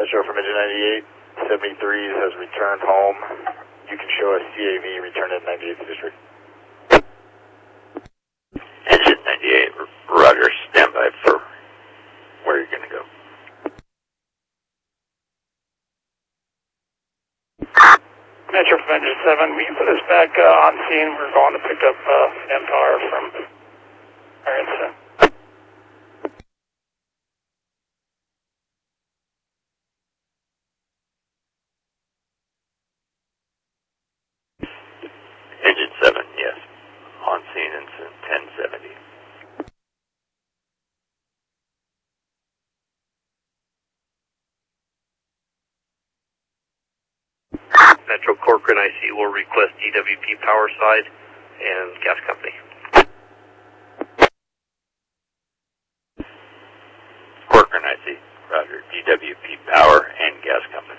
Metro from Engine 98, 73 has returned home. You can show a CAV returned in 98th District. Engine 98, Roger, stand by for where you're going to go. Metro from Engine 7, will you put us back on scene? We're going to pick up Empire from our incident. Engine 7, yes. On scene, incident 1070. Metro Corcoran IC will request DWP power side and gas company. Corcoran IC, Roger, DWP power and gas company.